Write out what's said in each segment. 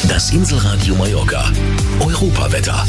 Das Inselradio Mallorca. Europawetter.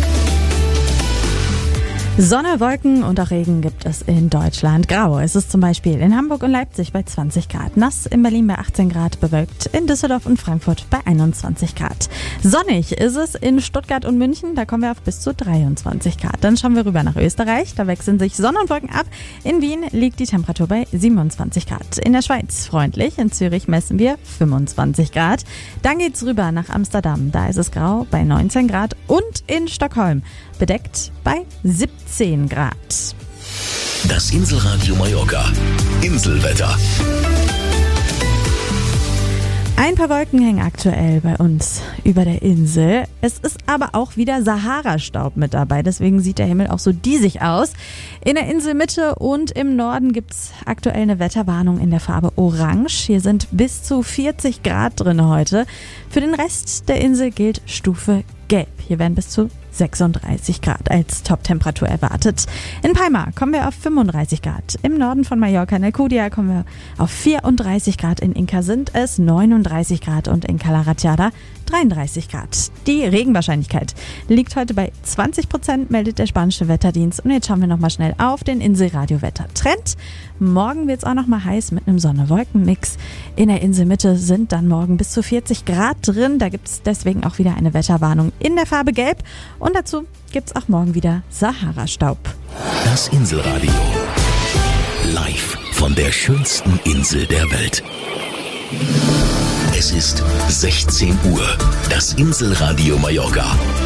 Sonne, Wolken und auch Regen gibt es in Deutschland. Grau ist es zum Beispiel in Hamburg und Leipzig bei 20 Grad. Nass in Berlin bei 18 Grad, bewölkt in Düsseldorf und Frankfurt bei 21 Grad. Sonnig ist es in Stuttgart und München, da kommen wir auf bis zu 23 Grad. Dann schauen wir rüber nach Österreich, da wechseln sich Sonne und Wolken ab. In Wien liegt die Temperatur bei 27 Grad. In der Schweiz freundlich, in Zürich messen wir 25 Grad. Dann geht's rüber nach Amsterdam, da ist es grau bei 19 Grad und in Stockholm bedeckt bei 17 Grad. Das Inselradio Mallorca. Inselwetter. Ein paar Wolken hängen aktuell bei uns über der Insel. Es ist aber auch wieder Sahara-Staub mit dabei, deswegen sieht der Himmel auch so diesig aus. In der Inselmitte und im Norden gibt's aktuell eine Wetterwarnung in der Farbe Orange. Hier sind bis zu 40 Grad drin heute. Für den Rest der Insel gilt Stufe Gelb. Hier werden bis zu 36 Grad als Top-Temperatur erwartet. In Palma kommen wir auf 35 Grad. Im Norden von Mallorca in Alcudia kommen wir auf 34 Grad. In Inca sind es 39 Grad und in Cala Ratjada 33 Grad. Die Regenwahrscheinlichkeit liegt heute bei 20%, meldet der spanische Wetterdienst. Und jetzt schauen wir nochmal schnell auf den Inselradio-Wettertrend. Morgen wird es auch nochmal heiß mit einem Sonne-Wolken-Mix. In der Inselmitte sind dann morgen bis zu 40 Grad drin. Da gibt es deswegen auch wieder eine Wetterwarnung in der Farbe Gelb. Und dazu gibt es auch morgen wieder Sahara-Staub. Das Inselradio. Live von der schönsten Insel der Welt. Es ist 16 Uhr. Das Inselradio Mallorca.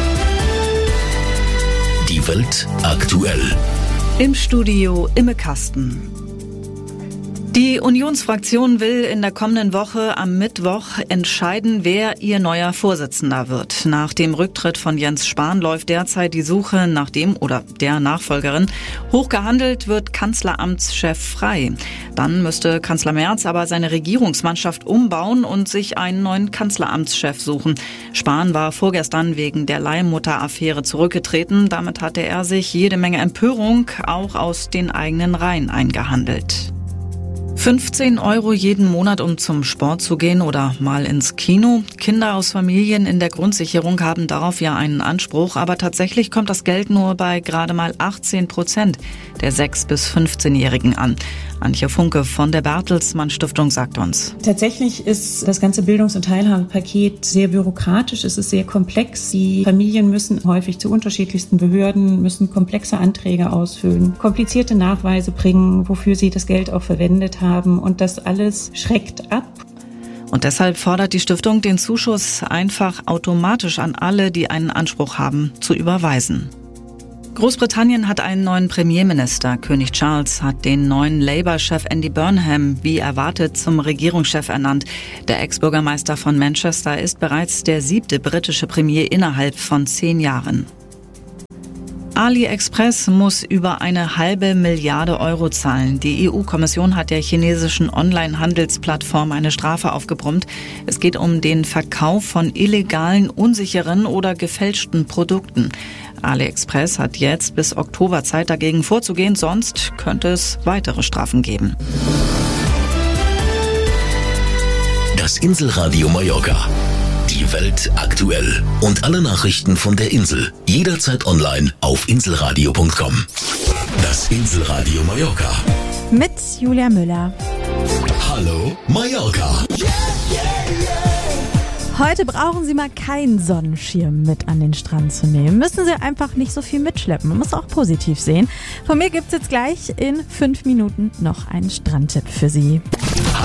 Die Welt aktuell. Im Studio Imme Kasten. Die Unionsfraktion will in der kommenden Woche am Mittwoch entscheiden, wer ihr neuer Vorsitzender wird. Nach dem Rücktritt von Jens Spahn läuft derzeit die Suche nach dem oder der Nachfolgerin. Hochgehandelt wird Kanzleramtschef frei. Dann müsste Kanzler Merz aber seine Regierungsmannschaft umbauen und sich einen neuen Kanzleramtschef suchen. Spahn war vorgestern wegen der Leihmutter-Affäre zurückgetreten. Damit hatte er sich jede Menge Empörung auch aus den eigenen Reihen eingehandelt. 15 € jeden Monat, um zum Sport zu gehen oder mal ins Kino. Kinder aus Familien in der Grundsicherung haben darauf ja einen Anspruch, aber tatsächlich kommt das Geld nur bei gerade mal 18% der 6- bis 15-Jährigen an. Antje Funke von der Bertelsmann Stiftung sagt uns. Tatsächlich ist das ganze Bildungs- und Teilhabepaket sehr bürokratisch, es ist sehr komplex. Die Familien müssen häufig zu unterschiedlichsten Behörden, müssen komplexe Anträge ausfüllen, komplizierte Nachweise bringen, wofür sie das Geld auch verwendet haben, und das alles schreckt ab. Und deshalb fordert die Stiftung, den Zuschuss einfach automatisch an alle, die einen Anspruch haben, zu überweisen. Großbritannien hat einen neuen Premierminister. König Charles hat den neuen Labour-Chef Andy Burnham wie erwartet zum Regierungschef ernannt. Der Ex-Bürgermeister von Manchester ist bereits der 7. britische Premier innerhalb von 10 Jahren. AliExpress muss über 1,5 Milliarden € zahlen. Die EU-Kommission hat der chinesischen Online-Handelsplattform eine Strafe aufgebrummt. Es geht um den Verkauf von illegalen, unsicheren oder gefälschten Produkten. AliExpress hat jetzt bis Oktober Zeit, dagegen vorzugehen, sonst könnte es weitere Strafen geben. Das Inselradio Mallorca. Die Welt aktuell. Und alle Nachrichten von der Insel. Jederzeit online auf inselradio.com. Das Inselradio Mallorca. Mit Julia Müller. Hallo Mallorca. Heute brauchen Sie mal keinen Sonnenschirm mit an den Strand zu nehmen. Müssen Sie einfach nicht so viel mitschleppen. Man muss auch positiv sehen. Von mir gibt's jetzt gleich in 5 Minuten noch einen Strandtipp für Sie.